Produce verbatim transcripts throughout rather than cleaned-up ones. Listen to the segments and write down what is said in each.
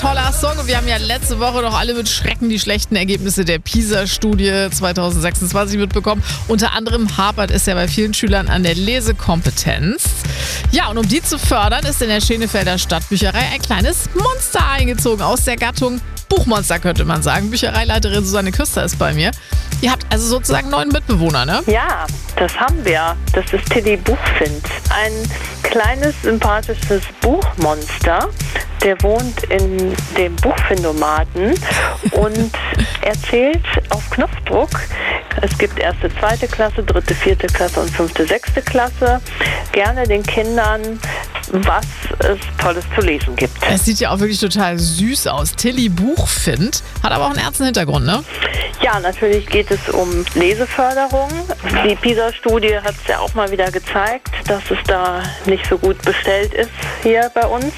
toller Song. Und wir haben ja letzte Woche noch alle mit Schrecken die schlechten Ergebnisse der PISA-Studie zwanzig sechsundzwanzig mitbekommen. Unter anderem hapert es ja bei vielen Schülern an der Lesekompetenz. Ja, und um die zu fördern, ist in der Schenefelder Stadtbücherei ein kleines Monster eingezogen aus der Gattung Buchmonster, könnte man sagen. Büchereileiterin Susanne Küster ist bei mir. Ihr habt also sozusagen neuen Mitbewohner, ne? Ja, das haben wir. Das ist Tilly Buchfind. Ein kleines, sympathisches Buchmonster. Der wohnt in dem Buchfindomaten und erzählt auf Knopfdruck. Es gibt erste, zweite Klasse, dritte, vierte Klasse und fünfte, sechste Klasse. Gerne den Kindern, was es Tolles zu lesen gibt. Es sieht ja auch wirklich total süß aus. Tilly Buchfind hat aber auch einen ernsten Hintergrund, ne? Ja, natürlich geht es um Leseförderung. Die PISA-Studie hat es ja auch mal wieder gezeigt, dass es da nicht so gut bestellt ist hier bei uns.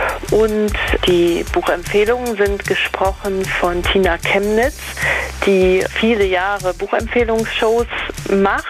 Und die Buchempfehlungen sind gesprochen von Tina Chemnitz, die viele Jahre Buchempfehlungsshows macht.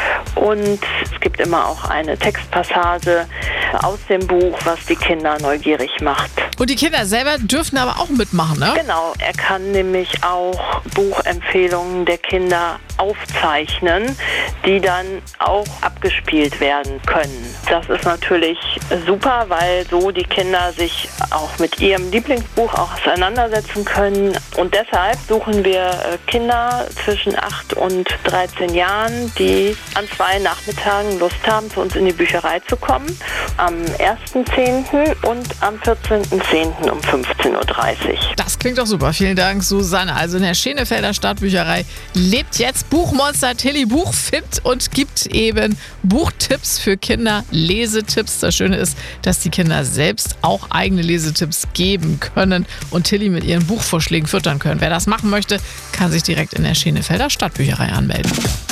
Und es gibt immer auch eine Textpassage aus dem Buch, was die Kinder neugierig macht. Und die Kinder selber dürfen aber auch mitmachen, ne? Genau, er kann nämlich auch Buchempfehlungen der Kinder aufzeichnen, die dann auch abgespielt werden können. Das ist natürlich super, weil so die Kinder sich auch mit ihrem Lieblingsbuch auch auseinandersetzen können. Und deshalb suchen wir Kinder zwischen acht und dreizehn Jahren, die an zwei Nachmittagen Lust haben, zu uns in die Bücherei zu kommen. Am ersten zehnten und am vierzehnten zehnten um fünfzehn Uhr dreißig. Das klingt doch super. Vielen Dank, Susanne. Also in der Schenefelder Stadtbücherei lebt jetzt Buchmonster Tilly Buchfind und gibt eben Buchtipps für Kinder, Lesetipps. Das Schöne ist, dass die Kinder selbst auch eigene Lesetipps geben können und Tilly mit ihren Buchvorschlägen füttern können. Wer das machen möchte, kann sich direkt in der Schenefelder Stadtbücherei anmelden.